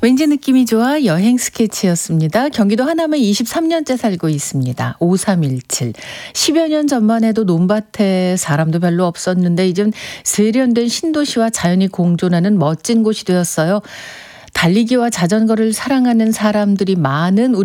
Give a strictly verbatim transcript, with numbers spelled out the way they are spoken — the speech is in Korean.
왠지 느낌이 좋아 여행 스케치였습니다. 경기도 하남에 이십삼 년째 살고 있습니다. 오삼일칠. 십여 년 전만 해도 논밭에 사람도 별로 없었는데 이젠 세련된 신도시와 자연이 공존하는 멋진 곳이 되었어요. 달리기와 자전거를 사랑하는 사람들이 많은 우리